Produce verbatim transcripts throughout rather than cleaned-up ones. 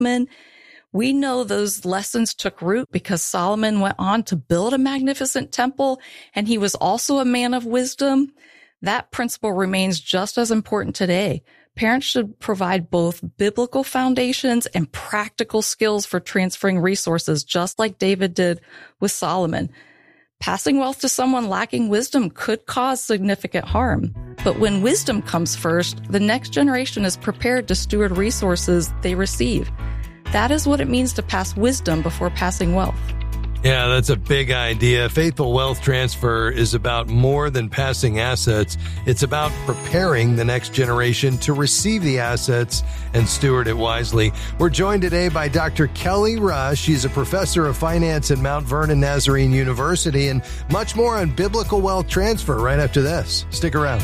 Solomon. We know those lessons took root because Solomon went on to build a magnificent temple, and he was also a man of wisdom. That principle remains just as important today. Parents should provide both biblical foundations and practical skills for transferring resources, just like David did with Solomon. Passing wealth to someone lacking wisdom could cause significant harm. But when wisdom comes first, the next generation is prepared to steward resources they receive. That is what it means to pass wisdom before passing wealth. Yeah, that's a big idea. Faithful wealth transfer is about more than passing assets. It's about preparing the next generation to receive the assets and steward it wisely. We're joined today by Doctor Kelly Rush. She's a professor of finance at Mount Vernon Nazarene University, and much more on biblical wealth transfer right after this. Stick around.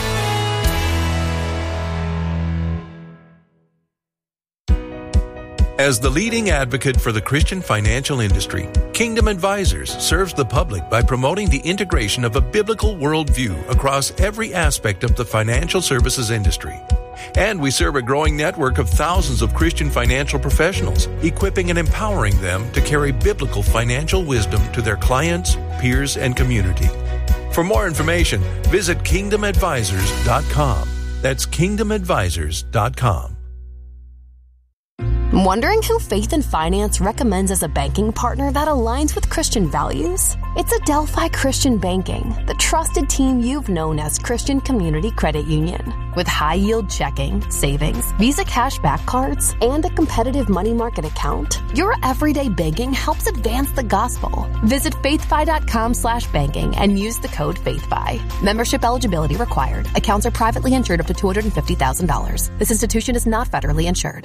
As the leading advocate for the Christian financial industry, Kingdom Advisors serves the public by promoting the integration of a biblical worldview across every aspect of the financial services industry. And we serve a growing network of thousands of Christian financial professionals, equipping and empowering them to carry biblical financial wisdom to their clients, peers, and community. For more information, visit kingdom advisors dot com. That's kingdom advisors dot com. Wondering who Faith and Finance recommends as a banking partner that aligns with Christian values? It's Adelphi Christian Banking, the trusted team you've known as Christian Community Credit Union. With high-yield checking, savings, Visa cashback cards, and a competitive money market account, your everyday banking helps advance the gospel. Visit faithfi.com slash banking and use the code FAITHFI. Membership eligibility required. Accounts are privately insured up to two hundred fifty thousand dollars. This institution is not federally insured.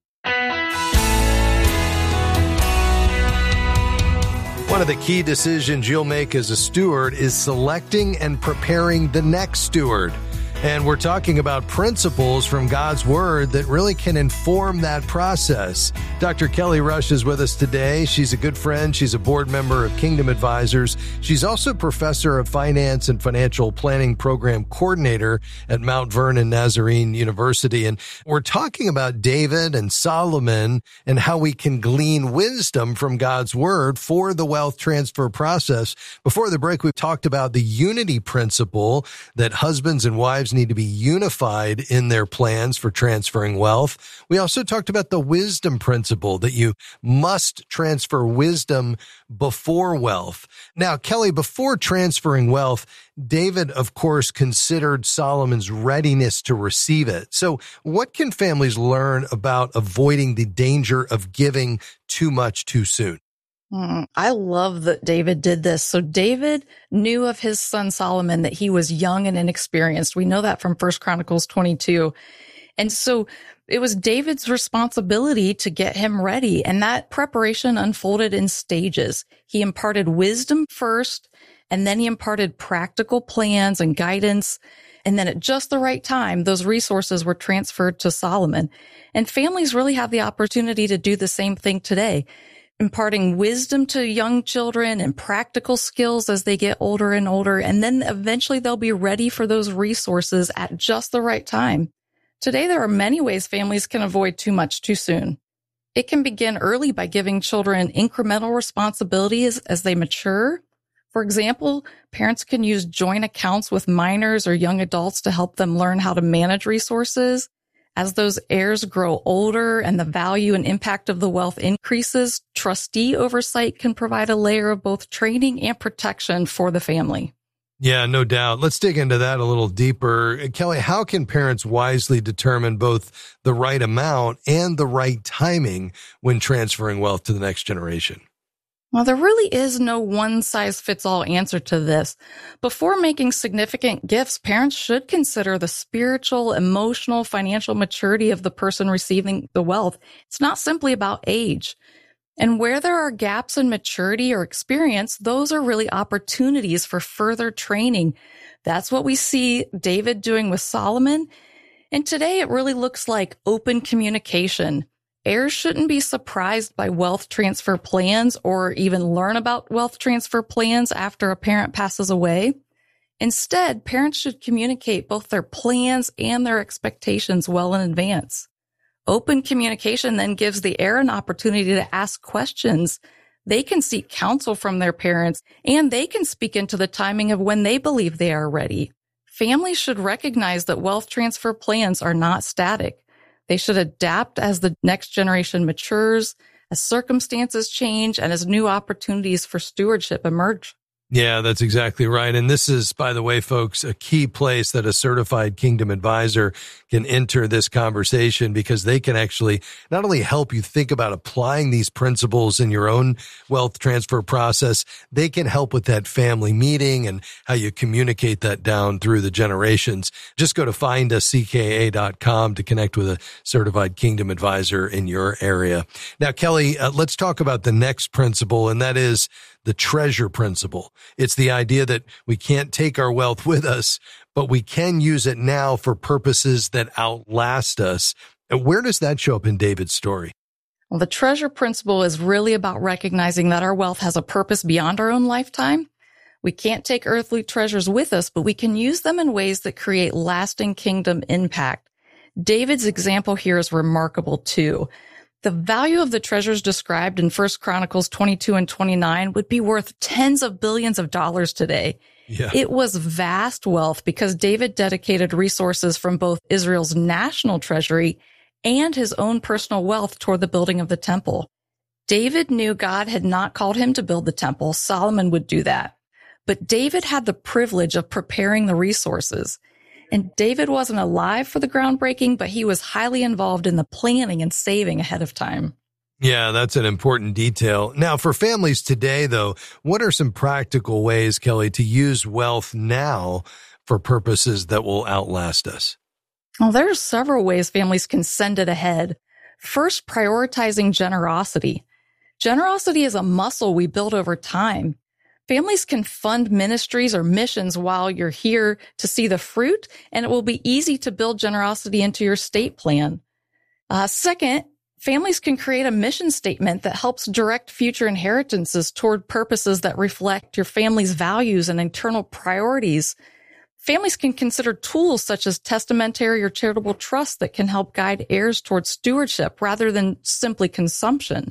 One of the key decisions you'll make as a steward is selecting and preparing the next steward. And we're talking about principles from God's Word that really can inform that process. Doctor Kelly Rush is with us today. She's a good friend. She's a board member of Kingdom Advisors. She's also professor of finance and financial planning program coordinator at Mount Vernon Nazarene University. And we're talking about David and Solomon and how we can glean wisdom from God's Word for the wealth transfer process. Before the break, we talked about the unity principle that husbands and wives need to be unified in their plans for transferring wealth. We also talked about the wisdom principle that you must transfer wisdom before wealth. Now, Kelly, before transferring wealth, David, of course, considered Solomon's readiness to receive it. So what can families learn about avoiding the danger of giving too much too soon? Mm, I love that David did this. So David knew of his son Solomon that he was young and inexperienced. We know that from First Chronicles twenty-two. And so it was David's responsibility to get him ready. And that preparation unfolded in stages. He imparted wisdom first, and then he imparted practical plans and guidance. And then at just the right time, those resources were transferred to Solomon. And families really have the opportunity to do the same thing today, imparting wisdom to young children and practical skills as they get older and older. And then eventually they'll be ready for those resources at just the right time. Today, there are many ways families can avoid too much too soon. It can begin early by giving children incremental responsibilities as they mature. For example, parents can use joint accounts with minors or young adults to help them learn how to manage resources. As those heirs grow older and the value and impact of the wealth increases, trustee oversight can provide a layer of both training and protection for the family. Yeah, no doubt. Let's dig into that a little deeper. Kelly, how can parents wisely determine both the right amount and the right timing when transferring wealth to the next generation? Well, there really is no one-size-fits-all answer to this. Before making significant gifts, parents should consider the spiritual, emotional, financial maturity of the person receiving the wealth. It's not simply about age. And where there are gaps in maturity or experience, those are really opportunities for further training. That's what we see David doing with Solomon. And today it really looks like open communication. Heirs shouldn't be surprised by wealth transfer plans or even learn about wealth transfer plans after a parent passes away. Instead, parents should communicate both their plans and their expectations well in advance. Open communication then gives the heir an opportunity to ask questions. They can seek counsel from their parents, and they can speak into the timing of when they believe they are ready. Families should recognize that wealth transfer plans are not static. They should adapt as the next generation matures, as circumstances change, and as new opportunities for stewardship emerge. Yeah, that's exactly right. And this is, by the way, folks, a key place that a certified Kingdom advisor can enter this conversation, because they can actually not only help you think about applying these principles in your own wealth transfer process, they can help with that family meeting and how you communicate that down through the generations. Just go to find us c k a dot com to connect with a certified Kingdom advisor in your area. Now, Kelly, uh, let's talk about the next principle, and that is the treasure principle. It's the idea that we can't take our wealth with us, but we can use it now for purposes that outlast us. And where does that show up in David's story? Well, the treasure principle is really about recognizing that our wealth has a purpose beyond our own lifetime. We can't take earthly treasures with us, but we can use them in ways that create lasting kingdom impact. David's example here is remarkable too. The value of the treasures described in First Chronicles twenty-two and twenty-nine would be worth tens of billions of dollars today. Yeah. It was vast wealth because David dedicated resources from both Israel's national treasury and his own personal wealth toward the building of the temple. David knew God had not called him to build the temple. Solomon would do that. But David had the privilege of preparing the resources. And David wasn't alive for the groundbreaking, but he was highly involved in the planning and saving ahead of time. Yeah, that's an important detail. Now, for families today, though, what are some practical ways, Kelly, to use wealth now for purposes that will outlast us? Well, there are several ways families can send it ahead. First, prioritizing generosity. Generosity is a muscle we build over time. Families can fund ministries or missions while you're here to see the fruit, and it will be easy to build generosity into your estate plan. Uh, second, families can create a mission statement that helps direct future inheritances toward purposes that reflect your family's values and internal priorities. Families can consider tools such as testamentary or charitable trusts that can help guide heirs towards stewardship rather than simply consumption.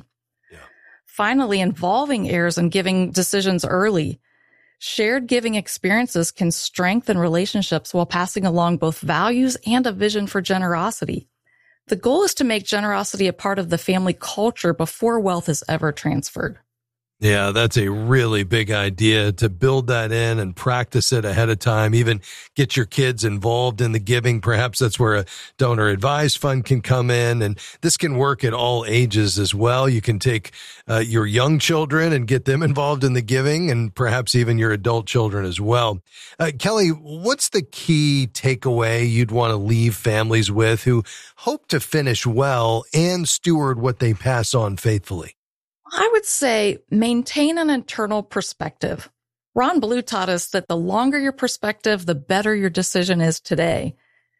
Finally, involving heirs in giving decisions early. Shared giving experiences can strengthen relationships while passing along both values and a vision for generosity. The goal is to make generosity a part of the family culture before wealth is ever transferred. Yeah, that's a really big idea, to build that in and practice it ahead of time. Even get your kids involved in the giving. Perhaps that's where a donor advised fund can come in. And this can work at all ages as well. You can take uh, your young children and get them involved in the giving, and perhaps even your adult children as well. Uh, Kelly, what's the key takeaway you'd want to leave families with who hope to finish well and steward what they pass on faithfully? I would say maintain an internal perspective. Ron Blue taught us that the longer your perspective, the better your decision is today.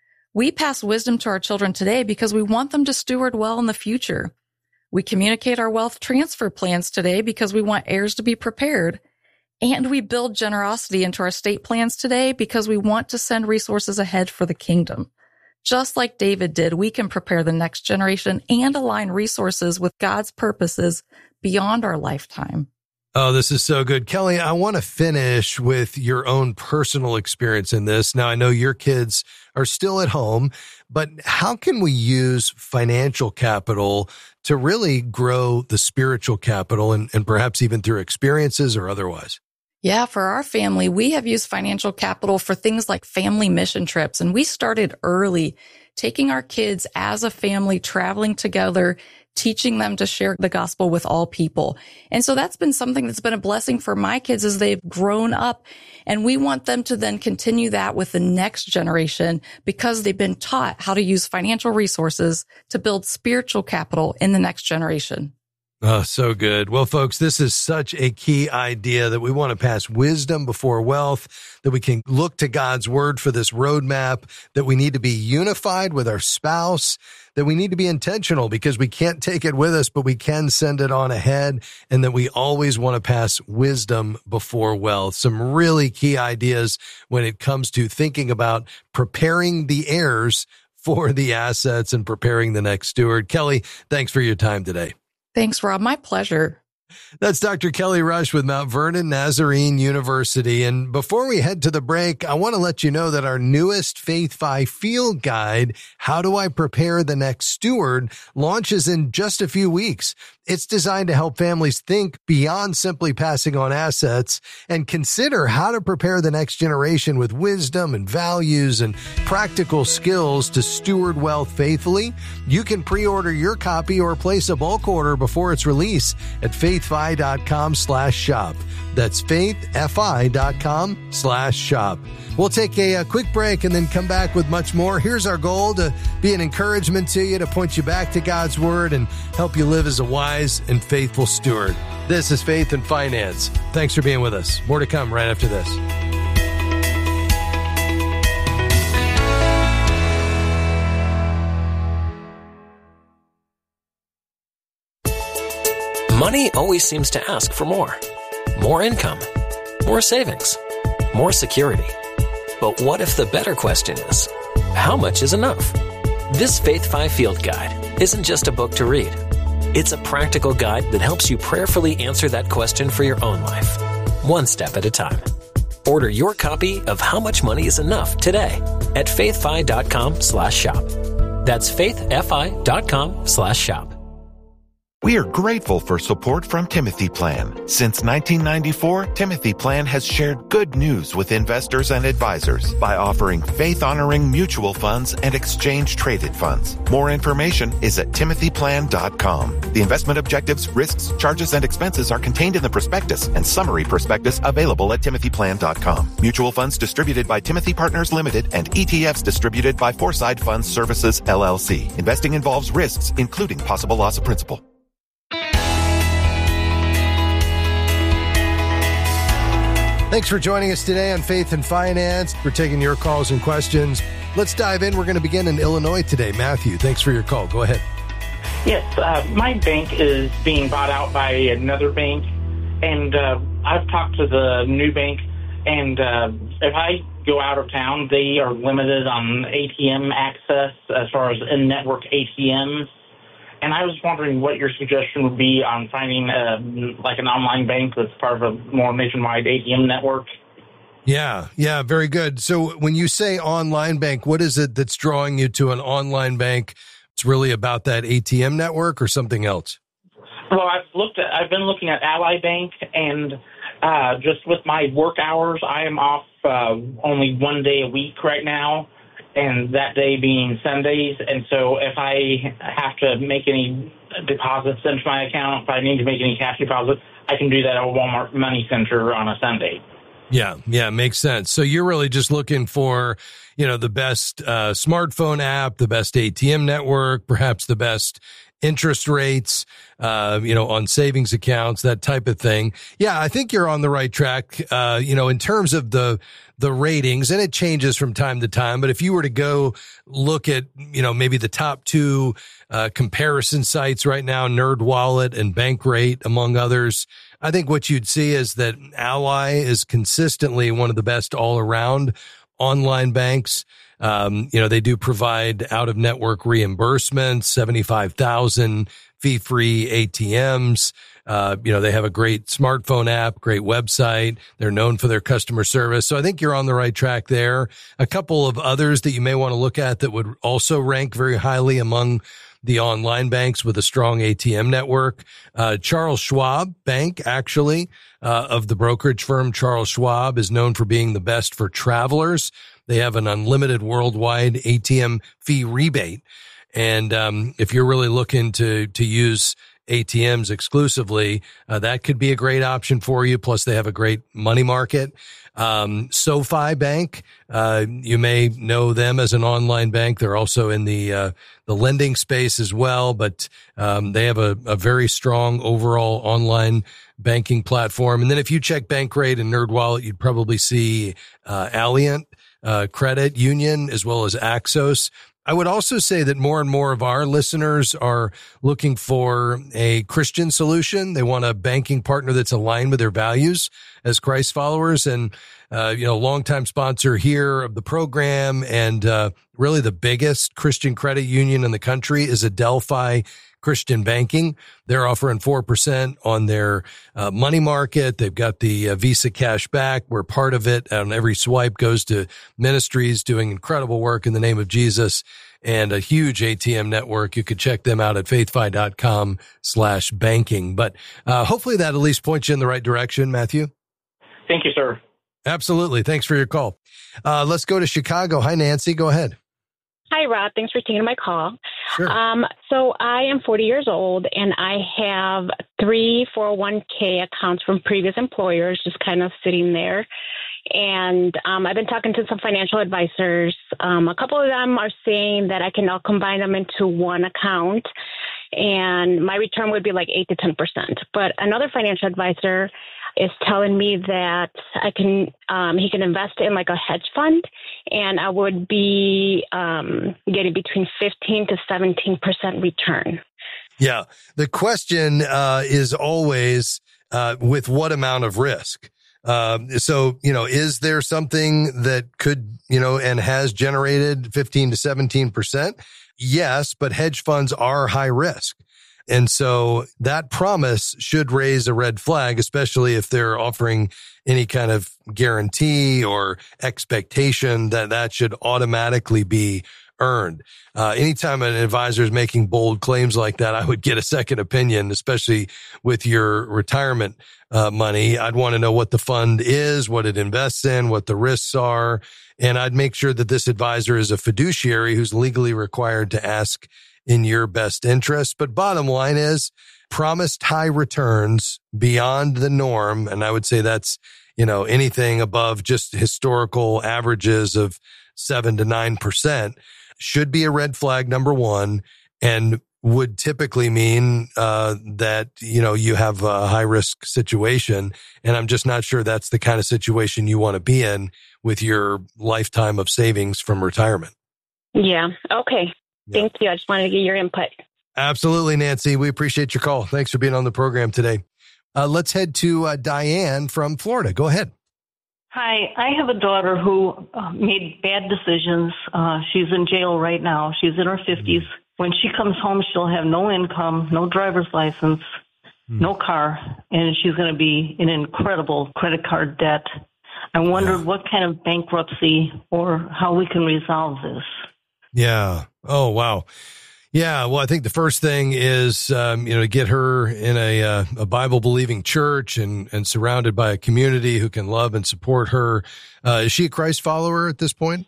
We pass wisdom to our children today because we want them to steward well in the future. We communicate our wealth transfer plans today because we want heirs to be prepared. And we build generosity into our estate plans today because we want to send resources ahead for the kingdom. Just like David did, we can prepare the next generation and align resources with God's purposes beyond our lifetime. Oh, this is so good. Kelly, I want to finish with your own personal experience in this. Now, I know your kids are still at home, but how can we use financial capital to really grow the spiritual capital, and, and perhaps even through experiences or otherwise? Yeah, for our family, we have used financial capital for things like family mission trips. And we started early, taking our kids as a family, traveling together, teaching them to share the gospel with all people. And so that's been something that's been a blessing for my kids as they've grown up. And we want them to then continue that with the next generation because they've been taught how to use financial resources to build spiritual capital in the next generation. Oh, so good. Well, folks, this is such a key idea that we want to pass wisdom before wealth, that we can look to God's word for this roadmap, that we need to be unified with our spouse, that we need to be intentional because we can't take it with us, but we can send it on ahead, and that we always want to pass wisdom before wealth. Some really key ideas when it comes to thinking about preparing the heirs for the assets and preparing the next steward. Kelly, thanks for your time today. Thanks, Rob. My pleasure. That's Doctor Kelly Rush with Mount Vernon Nazarene University. And before we head to the break, I want to let you know that our newest FaithFi Field Guide, How Do I Prepare the Next Steward, launches in just a few weeks. It's designed to help families think beyond simply passing on assets and consider how to prepare the next generation with wisdom and values and practical skills to steward wealth faithfully. You can pre-order your copy or place a bulk order before its release at faithfi.com slash shop. That's faithfi.com slash shop. We'll take a, a quick break and then come back with much more. Here's our goal: to be an encouragement to you, to point you back to God's Word and help you live as a wise and faithful steward. This is Faith and Finance. Thanks for being with us. More to come right after this. Money always seems to ask for more. More income, more savings, more security. But what if the better question is, how much is enough? This FaithFi Field Guide isn't just a book to read. It's a practical guide that helps you prayerfully answer that question for your own life, one step at a time. Order your copy of How Much Money is Enough today at faithfi.com slash shop. That's faithfi.com slash shop. We are grateful for support from Timothy Plan. Since nineteen ninety-four, Timothy Plan has shared good news with investors and advisors by offering faith-honoring mutual funds and exchange-traded funds. More information is at timothy plan dot com. The investment objectives, risks, charges, and expenses are contained in the prospectus and summary prospectus available at timothy plan dot com. Mutual funds distributed by Timothy Partners Limited and E T Fs distributed by Foreside Funds Services, L L C. Investing involves risks, including possible loss of principal. Thanks for joining us today on Faith and Finance. We're taking your calls and questions. Let's dive in. We're going to begin in Illinois today. Matthew, thanks for your call. Go ahead. Yes, uh, my bank is being bought out by another bank, and uh, I've talked to the new bank, and uh, if I go out of town, they are limited on A T M access as far as in-network A T Ms. And I was wondering what your suggestion would be on finding uh, like an online bank that's part of a more nationwide A T M network. Yeah, yeah, very good. So when you say online bank, what is it that's drawing you to an online bank? It's really about that A T M network or something else? Well, I've looked at, I've been looking at Ally Bank, and uh, just with my work hours, I am off uh, only one day a week right now, and that day being Sundays. And so if I have to make any deposits into my account, if I need to make any cash deposits, I can do that at a Walmart Money Center on a Sunday. Yeah, yeah, makes sense. So you're really just looking for, you know, the best uh, smartphone app, the best A T M network, perhaps the best interest rates, uh, you know, on savings accounts, that type of thing. Yeah, I think you're on the right track, uh, you know, in terms of the the ratings, and it changes from time to time. But if you were to go look at, you know, maybe the top two uh, comparison sites right now, NerdWallet and Bankrate, among others, I think what you'd see is that Ally is consistently one of the best all around online banks. Um, you know, they do provide out-of-network reimbursements, seventy-five thousand fee-free A T Ms. Uh, you know, they have a great smartphone app, great website. They're known for their customer service. So I think you're on the right track there. A couple of others that you may want to look at that would also rank very highly among the online banks with a strong A T M network. Uh, Charles Schwab Bank, actually, uh, of the brokerage firm Charles Schwab, is known for being the best for travelers. They have an unlimited worldwide A T M fee rebate. And um, if you're really looking to to use A T Ms exclusively, uh, that could be a great option for you. Plus, they have a great money market. Um, SoFi Bank, uh, you may know them as an online bank. They're also in the uh, the lending space as well, but um, they have a, a very strong overall online banking platform. And then if you check Bankrate and NerdWallet, you'd probably see uh, Alliant uh, Credit Union as well as Axos. I would also say that more and more of our listeners are looking for a Christian solution. They want a banking partner that's aligned with their values as Christ followers. And uh, you know, longtime sponsor here of the program, and uh, really the biggest Christian credit union in the country is Adelphi Christian Banking. They're offering four percent on their uh, money market. They've got the uh, Visa cash back, where part of it on every swipe goes to ministries doing incredible work in the name of Jesus, and a huge A T M network. You could check them out at faithfi.com slash banking. But uh, hopefully that at least points you in the right direction, Matthew. Thank you, sir. Absolutely. Thanks for your call. Uh, let's go to Chicago. Hi, Nancy. Go ahead. Hi, Rob. Thanks for taking my call. Sure. Um, so I am forty years old, and I have three four oh one k accounts from previous employers just kind of sitting there. And um, I've been talking to some financial advisors. Um, a couple of them are saying that I can now combine them into one account, and my return would be like eight to ten percent. But another financial advisor is telling me that I can, um, he can invest in like a hedge fund, and I would be um, getting between fifteen to seventeen percent return. Yeah. The question uh, is always uh, with what amount of risk? Uh, so, you know, is there something that could, you know, and has generated fifteen to seventeen percent? Yes, but hedge funds are high risk. And so that promise should raise a red flag, especially if they're offering any kind of guarantee or expectation that that should automatically be earned. Uh, anytime an advisor is making bold claims like that, I would get a second opinion, especially with your retirement uh, money. I'd want to know what the fund is, what it invests in, what the risks are. And I'd make sure that this advisor is a fiduciary who's legally required to ask in your best interest. But bottom line is promised high returns beyond the norm. And I would say that's, you know, anything above just historical averages of seven to nine percent should be a red flag, number one, and would typically mean uh, that, you know, you have a high risk situation. And I'm just not sure that's the kind of situation you want to be in with your lifetime of savings from retirement. Yeah. Okay. Yeah. Thank you. I just wanted to get your input. Absolutely, Nancy. We appreciate your call. Thanks for being on the program today. Uh, let's head to uh, Diane from Florida. Go ahead. Hi. I have a daughter who uh, made bad decisions. Uh, she's in jail right now. She's in her fifties. Mm. When she comes home, she'll have no income, no driver's license, mm. no car, and she's going to be in incredible credit card debt. I wondered yeah. what kind of bankruptcy or how we can resolve this. Yeah. Oh, wow. Yeah. Well, I think the first thing is, um, you know, to get her in a, uh, a Bible believing church and, and surrounded by a community who can love and support her. Uh, is she a Christ follower at this point?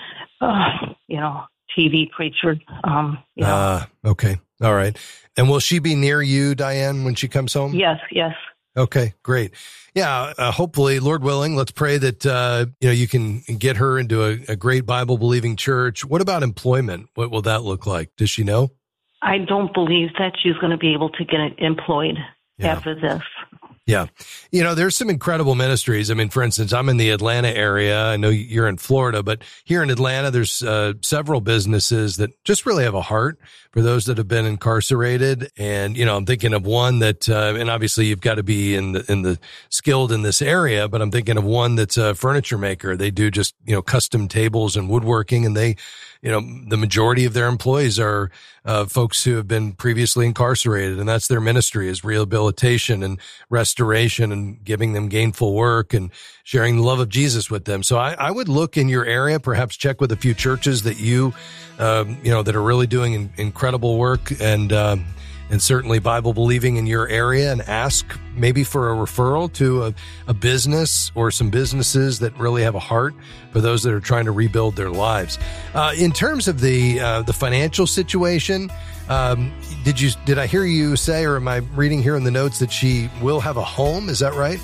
Uh, you know, T V preacher. Um, you know. Uh, okay. All right. And will she be near you, Diane, when she comes home? Yes. Yes. Okay, great. Yeah, uh, hopefully, Lord willing, let's pray that, uh, you know, you can get her into a, a great Bible-believing church. What about employment? What will that look like? Does she know? I don't believe that she's going to be able to get employed yeah. after this. Yeah. You know, there's some incredible ministries. I mean, for instance, I'm in the Atlanta area. I know you're in Florida, but here in Atlanta, there's uh, several businesses that just really have a heart for those that have been incarcerated. And, you know, I'm thinking of one that, uh, and obviously you've got to be in the, in the skilled in this area, but I'm thinking of one that's a furniture maker. They do just, you know, custom tables and woodworking, and they, you know, the majority of their employees are uh, folks who have been previously incarcerated, and that's their ministry, is rehabilitation and restoration and giving them gainful work and sharing the love of Jesus with them. So I, I would look in your area, perhaps check with a few churches that you, um, you know, that are really doing in, incredible work and, um, and certainly Bible believing in your area, and ask maybe for a referral to a, a business or some businesses that really have a heart for those that are trying to rebuild their lives. Uh, in terms of the uh, the financial situation, um, did you did I hear you say, or am I reading here in the notes, that she will have a home? Is that right?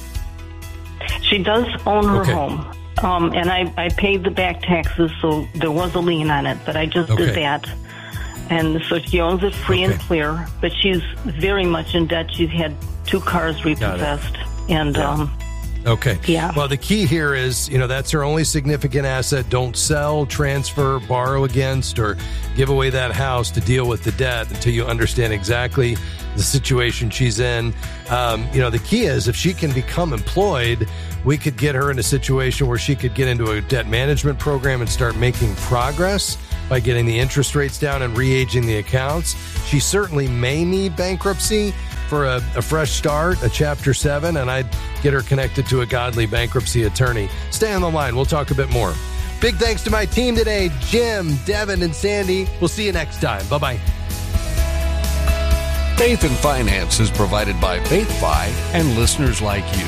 She does own her okay. home. Um, and I, I paid the back taxes, so there was a lien on it, but I just okay. did that. And so she owns it free okay. and clear, but she's very much in debt. She's had two cars repossessed. And yeah. um, Okay. Yeah. Well, the key here is, you know, that's her only significant asset. Don't sell, transfer, borrow against, or give away that house to deal with the debt until you understand exactly the situation she's in. Um, you know, the key is if she can become employed, we could get her in a situation where she could get into a debt management program and start making progress by getting the interest rates down and re-aging the accounts. She certainly may need bankruptcy for a, a fresh start, a chapter seven, and I'd get her connected to a godly bankruptcy attorney. Stay on the line. We'll talk a bit more. Big thanks to my team today, Jim, Devin, and Sandy. We'll see you next time. Bye-bye. Faith and Finance is provided by FaithFi and listeners like you.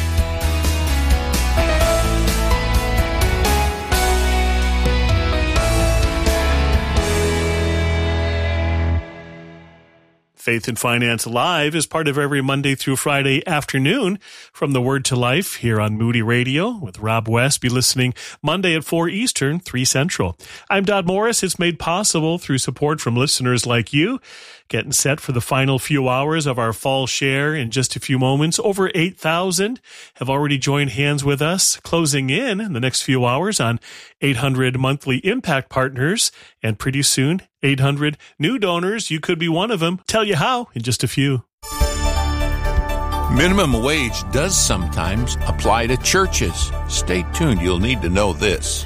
Faith and Finance Live is part of every Monday through Friday afternoon from the Word to Life here on Moody Radio with Rob West. Be listening Monday at four Eastern, three Central. I'm Dodd Morris. It's made possible through support from listeners like you. Getting set for the final few hours of our fall share in just a few moments. Over eight thousand have already joined hands with us, closing in in the next few hours on eight hundred monthly impact partners, and pretty soon, eight hundred new donors. You could be one of them. Tell you how in just a few. Minimum wage does sometimes apply to churches. Stay tuned. You'll need to know this.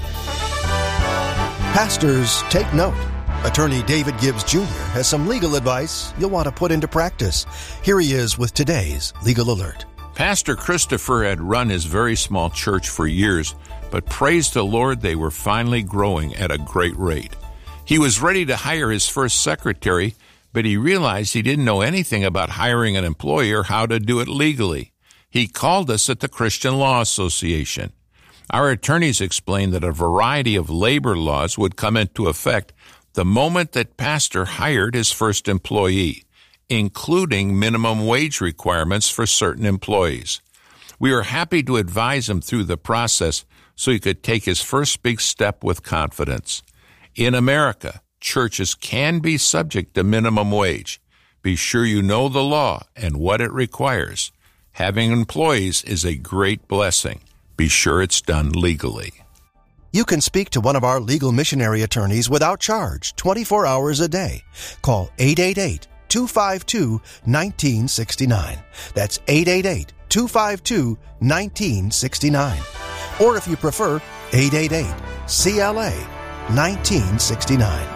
Pastors, take note. Attorney David Gibbs Junior has some legal advice you'll want to put into practice. Here he is with today's Legal Alert. Pastor Christopher had run his very small church for years, but praise the Lord, they were finally growing at a great rate. He was ready to hire his first secretary, but he realized he didn't know anything about hiring an employee or how to do it legally. He called us at the Christian Law Association. Our attorneys explained that a variety of labor laws would come into effect the moment that Pastor hired his first employee, including minimum wage requirements for certain employees. We are happy to advise him through the process so he could take his first big step with confidence. In America, churches can be subject to minimum wage. Be sure you know the law and what it requires. Having employees is a great blessing. Be sure it's done legally. You can speak to one of our legal missionary attorneys without charge, twenty-four hours a day. Call eight eight eight, two five two, one nine six nine. That's eight eight eight, two five two, one nine six nine. Or if you prefer, eight eight eight, C L A, one nine six nine.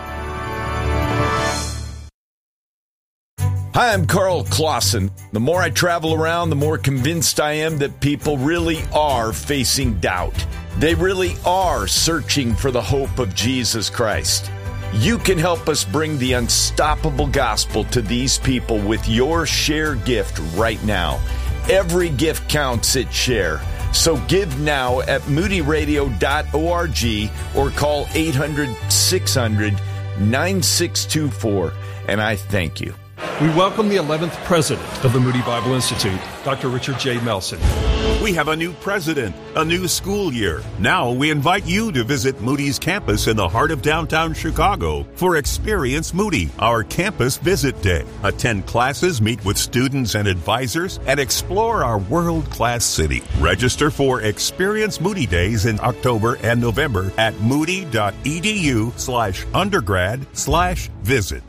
Hi, I'm Carl Clausen. The more I travel around, the more convinced I am that people really are facing doubt. They really are searching for the hope of Jesus Christ. You can help us bring the unstoppable gospel to these people with your Share gift right now. Every gift counts at Share. So give now at moody radio dot org or call eight hundred, six hundred, nine six two four. And I thank you. We welcome the eleventh president of the Moody Bible Institute, Doctor Richard J. Melson. We have a new president, a new school year. Now we invite you to visit Moody's campus in the heart of downtown Chicago for Experience Moody, our campus visit day. Attend classes, meet with students and advisors, and explore our world-class city. Register for Experience Moody Days in October and November at moody.edu slash undergrad slash visit.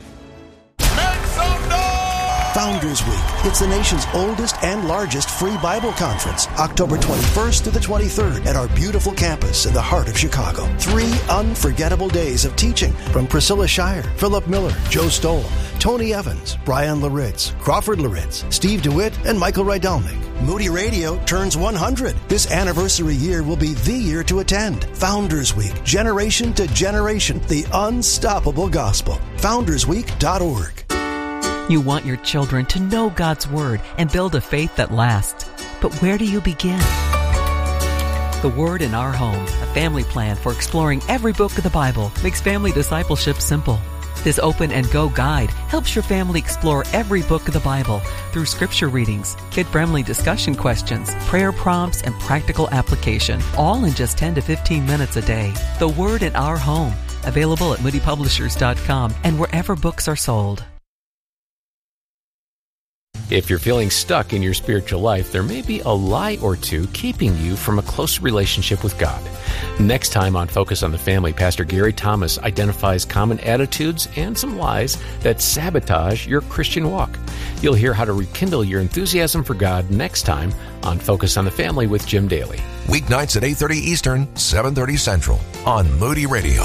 Founders Week. It's the nation's oldest and largest free Bible conference, October twenty-first to the twenty-third at our beautiful campus in the heart of Chicago. Three unforgettable days of teaching from Priscilla Shire, Philip Miller, Joe Stoll, Tony Evans, Brian Laritz, Crawford Laritz, Steve DeWitt, and Michael Rydalnik. Moody Radio turns one hundred. This anniversary year will be the year to attend. Founders Week, generation to generation, the unstoppable gospel. founders week dot org. You want your children to know God's Word and build a faith that lasts. But where do you begin? The Word in Our Home, a family plan for exploring every book of the Bible, makes family discipleship simple. This open and go guide helps your family explore every book of the Bible through scripture readings, kid-friendly discussion questions, prayer prompts, and practical application, all in just ten to fifteen minutes a day. The Word in Our Home, available at moody publishers dot com and wherever books are sold. If you're feeling stuck in your spiritual life, there may be a lie or two keeping you from a close relationship with God. Next time on Focus on the Family, Pastor Gary Thomas identifies common attitudes and some lies that sabotage your Christian walk. You'll hear how to rekindle your enthusiasm for God next time on Focus on the Family with Jim Daly. Weeknights at eight thirty Eastern, seven thirty Central on Moody Radio.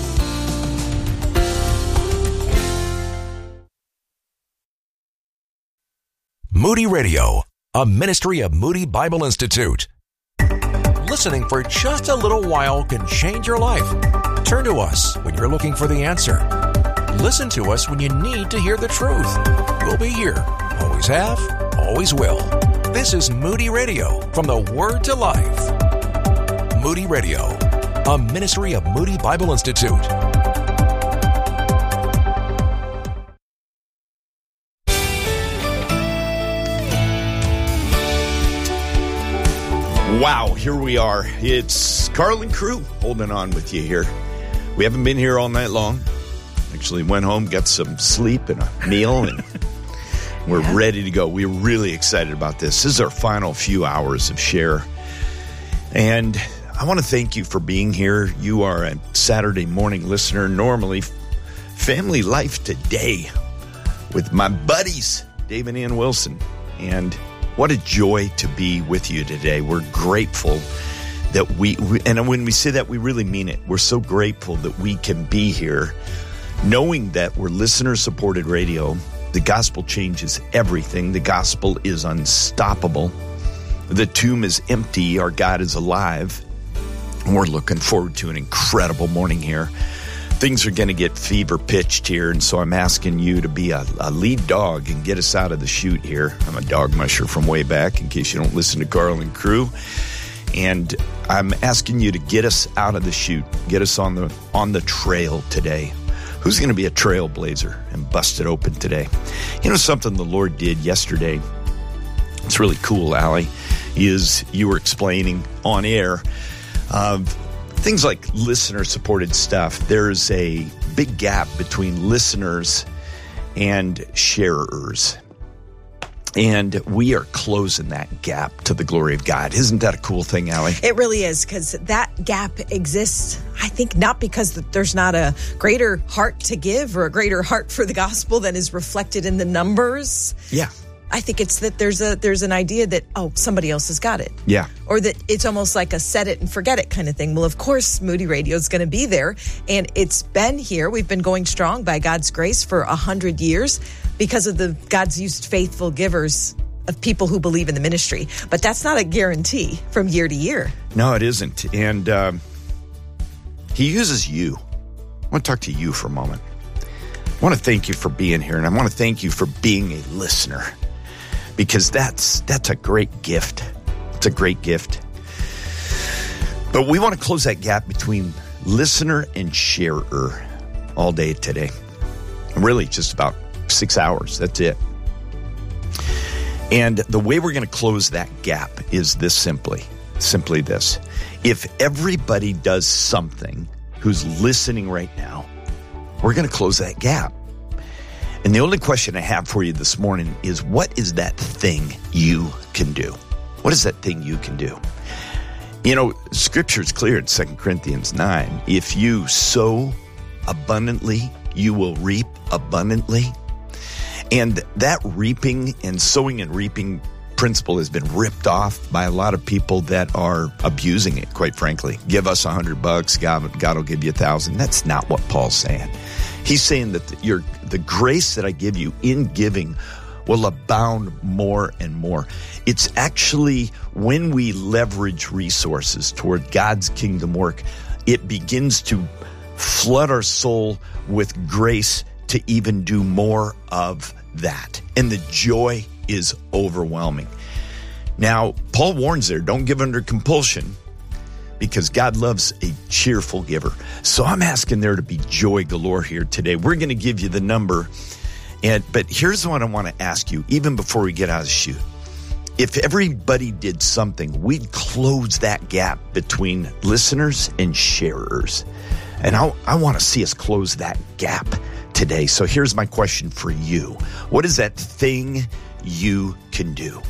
Moody Radio, a ministry of Moody Bible Institute. Listening for just a little while can change your life. Turn to us when you're looking for the answer. Listen to us when you need to hear the truth. We'll be here. Always have, always will. This is Moody Radio, from the Word to Life. Moody Radio, a ministry of Moody Bible Institute. Wow, here we are. It's Carl and crew holding on with you here. We haven't been here all night long. Actually went home, got some sleep and a meal, and we're yeah. ready to go. We're really excited about this. This is our final few hours of share. And I want to thank you for being here. You are a Saturday morning listener. Normally, Family Life Today with my buddies, Dave and Ann Wilson. And what a joy to be with you today. We're grateful that we, we, and when we say that, we really mean it. We're so grateful that we can be here, knowing that we're listener-supported radio. The gospel changes everything. The gospel is unstoppable. The tomb is empty. Our God is alive. And we're looking forward to an incredible morning here. Things are going to get fever-pitched here, and so I'm asking you to be a, a lead dog and get us out of the chute here. I'm a dog musher from way back, in case you don't listen to Carl and crew. And I'm asking you to get us out of the chute, get us on the on the trail today. Who's going to be a trailblazer and bust it open today? You know something the Lord did yesterday? It's really cool, Allie, is you were explaining on air of uh, things like listener-supported stuff. There's a big gap between listeners and sharers. And we are closing that gap to the glory of God. Isn't that a cool thing, Allie? It really is, because that gap exists, I think, not because there's not a greater heart to give or a greater heart for the gospel that is reflected in the numbers. Yeah. I think it's that there's a there's an idea that, oh, somebody else has got it. Yeah. Or that it's almost like a set it and forget it kind of thing. Well, of course, Moody Radio is going to be there. And it's been here. We've been going strong by God's grace for a hundred years because of the God's used faithful givers of people who believe in the ministry. But that's not a guarantee from year to year. No, it isn't. And um, he uses you. I want to talk to you for a moment. I want to thank you for being here. And I want to thank you for being a listener. Because that's that's a great gift. It's a great gift. But we want to close that gap between listener and sharer all day today. Really, just about six hours. That's it. And the way we're going to close that gap is this simply. Simply this. If everybody does something who's listening right now, we're going to close that gap. And the only question I have for you this morning is, what is that thing you can do? What is that thing you can do? You know, Scripture is clear in Second Corinthians nine. If you sow abundantly, you will reap abundantly. And that reaping and sowing and reaping principle has been ripped off by a lot of people that are abusing it, quite frankly. Give us a hundred bucks, God, God will give you a thousand. That's not what Paul's saying. He's saying that the, your, the grace that I give you in giving will abound more and more. It's actually when we leverage resources toward God's kingdom work, it begins to flood our soul with grace to even do more of that. And the joy is overwhelming. Now, Paul warns there, don't give under compulsion, because God loves a cheerful giver. So I'm asking there to be joy galore here today. We're going to give you the number. And but here's what I want to ask you, even before we get out of the chute. If everybody did something, we'd close that gap between listeners and sharers. And I, I want to see us close that gap today. So here's my question for you. What is that thing you can do.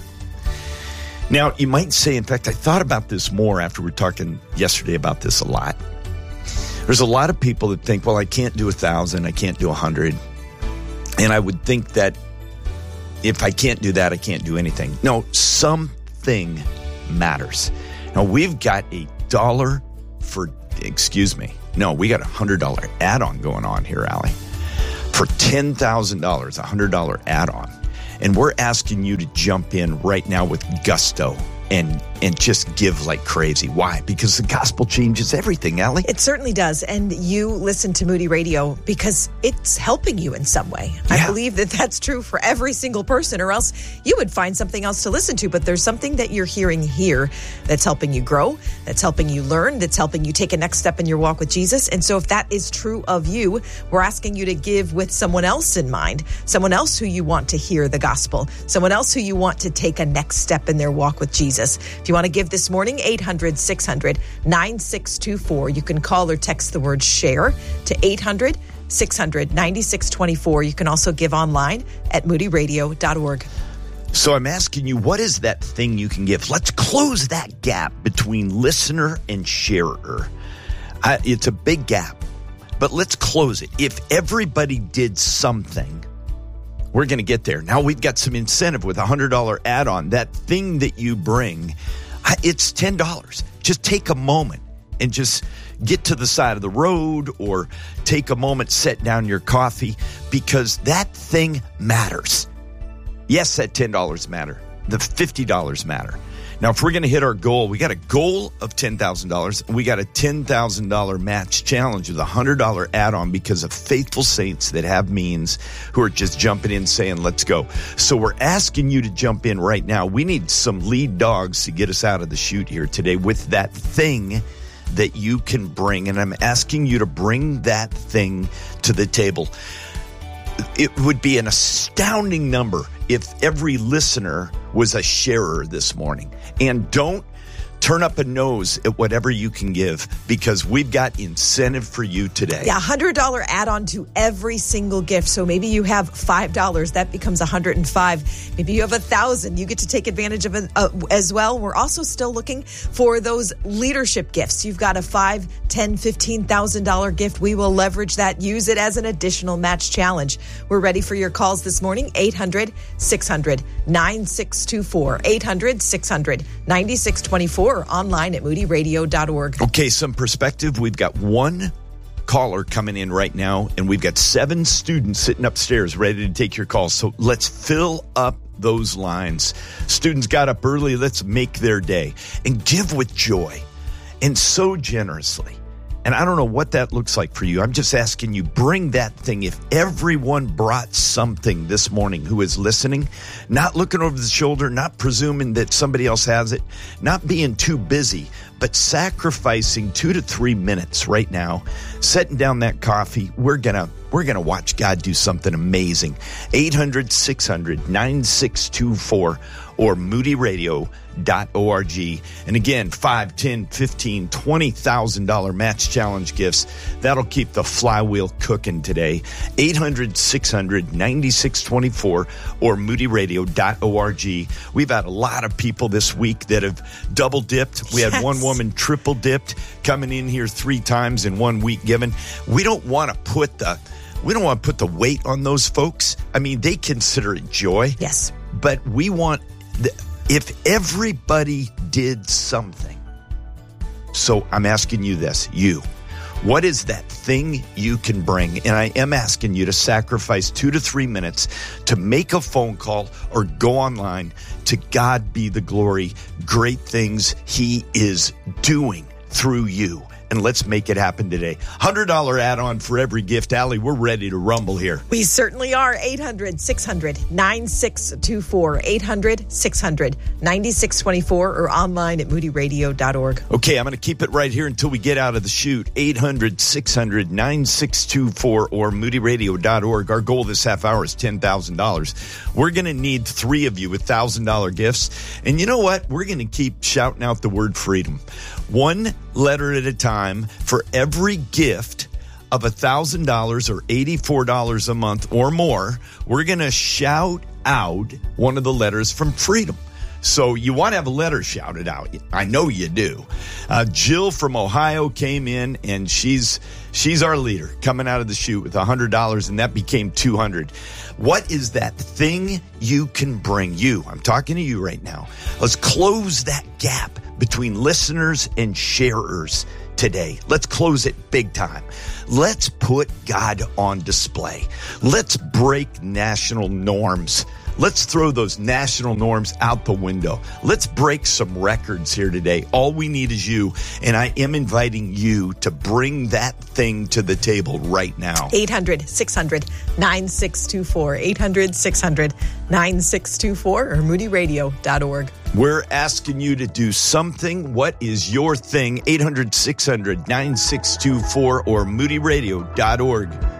Now, you might say, in fact, I thought about this more after we were talking yesterday about this a lot. There's a lot of people that think, well, I can't do a thousand, I can't do a hundred. And I would think that if I can't do that, I can't do anything. No, something matters. Now, we've got a dollar for, excuse me, no, we got a one hundred dollars add-on going on here, Allie. For ten thousand dollars, a one hundred dollars add-on. And we're asking you to jump in right now with gusto and and just give like crazy. Why? Because the gospel changes everything, Allie. It certainly does. And you listen to Moody Radio because it's helping you in some way. Yeah. I believe that that's true for every single person, or else you would find something else to listen to. But there's something that you're hearing here that's helping you grow, that's helping you learn, that's helping you take a next step in your walk with Jesus. And so if that is true of you, we're asking you to give with someone else in mind, someone else who you want to hear the gospel, someone else who you want to take a next step in their walk with Jesus. If you want to give this morning, eight hundred, six hundred, nine six two four. You can call or text the word share to eight hundred, six hundred, nine six two four. You can also give online at moody radio dot org. So I'm asking you, what is that thing you can give? Let's close that gap between listener and sharer. Uh, it's a big gap, but let's close it. If everybody did something, we're going to get there. Now we've got some incentive with a one hundred dollars add-on. That thing that you bring, it's ten dollars. Just take a moment and just get to the side of the road or take a moment, set down your coffee, because that thing matters. Yes, that ten dollars matter. The fifty dollars matter. Now, if we're going to hit our goal, we got a goal of ten thousand dollars. We got a ten thousand dollars match challenge with a one hundred dollars add-on because of faithful saints that have means who are just jumping in saying, let's go. So we're asking you to jump in right now. We need some lead dogs to get us out of the chute here today with that thing that you can bring. And I'm asking you to bring that thing to the table. It would be an astounding number if every listener was a sharer this morning. And don't turn up a nose at whatever you can give, because we've got incentive for you today. Yeah, one hundred dollars add-on to every single gift. So maybe you have five dollars. That becomes one hundred five dollars. Maybe you have one thousand dollars. You get to take advantage of it uh, as well. We're also still looking for those leadership gifts. You've got a five thousand dollars, ten thousand dollars, fifteen thousand dollars gift. We will leverage that. Use it as an additional match challenge. We're ready for your calls this morning. eight hundred, six hundred, nine six two four. eight hundred, six hundred, nine six two four. Or online at moody radio dot org. Okay, some perspective. We've got one caller coming in right now, and we've got seven students sitting upstairs ready to take your calls. So let's fill up those lines. Students got up early. Let's make their day and give with joy and so generously. And I don't know what that looks like for you. I'm just asking you, bring that thing. If everyone brought something this morning who is listening, not looking over the shoulder, not presuming that somebody else has it, not being too busy, but sacrificing two to three minutes right now, setting down that coffee, we're going to we're gonna watch God do something amazing. eight hundred, six hundred, nine six two four or moody radio dot org. And again, five, ten, fifteen, twenty thousand dollars match challenge gifts. That'll keep the flywheel cooking today. eight hundred, six hundred, nine six two four or moody radio dot org. We've had a lot of people this week that have double dipped. We had yes. one woman triple dipped, coming in here three times in one week given. We don't want to put the we don't want to put the weight on those folks. I mean, they consider it joy. Yes. But we want the, if everybody did something. So I'm asking you this, you, what is that thing you can bring? And I am asking you to sacrifice two to three minutes to make a phone call or go online. To God be the glory. Great things He is doing through you. And let's make it happen today. one hundred dollars add-on for every gift. Allie, we're ready to rumble here. We certainly are. eight hundred, six hundred, nine six two four. eight hundred, six hundred, nine six two four or online at moody radio dot org. Okay, I'm going to keep it right here until we get out of the chute. eight hundred, six hundred, nine six two four or moody radio dot org. Our goal this half hour is ten thousand dollars. We're going to need three of you with one thousand dollars gifts. And you know what? We're going to keep shouting out the word freedom. One letter at a time. For every gift of one thousand dollars or eighty-four dollars a month or more, we're going to shout out one of the letters from Freedom. So you want to have a letter shouted out. I know you do. Uh, Jill from Ohio came in, and she's she's our leader coming out of the chute with one hundred dollars, and that became two hundred dollars. What is that thing you can bring? You, I'm talking to you right now. Let's close that gap between listeners and sharers today. Let's close it big time. Let's put God on display. Let's break national norms. Let's throw those national norms out the window. Let's break some records here today. All we need is you, and I am inviting you to bring that thing to the table right now. eight hundred, six hundred, nine six two four, eight hundred, six hundred, nine six two four, or moody radio dot org. We're asking you to do something. What is your thing? eight hundred, six hundred, nine six two four or moody radio dot org.